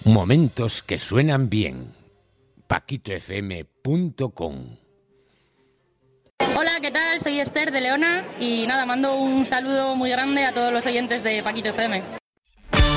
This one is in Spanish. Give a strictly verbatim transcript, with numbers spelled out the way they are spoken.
Momentos que suenan bien. paquito f m punto com. Hola, ¿qué tal? Soy Esther de Leona y nada, mando un saludo muy grande a todos los oyentes de Paquito F M.